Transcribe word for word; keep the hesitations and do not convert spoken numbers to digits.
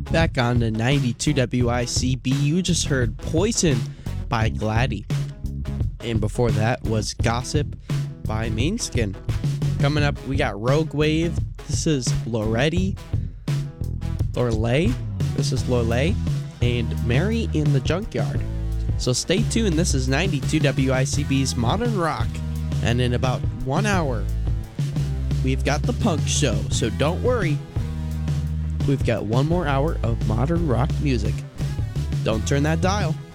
Back on the ninety-two W I C B, you just heard Poison by Gladdy. And before that was Gossip by Mainskin. Coming up, we got Rogue Wave. This is Loretti. Lorelei. This is Lorelei. And Mary in the Junkyard. So stay tuned. This is ninety-two W I C B's Modern Rock. And in about one hour, we've got the Punk Show. So don't worry. We've got one more hour of modern rock music. Don't turn that dial.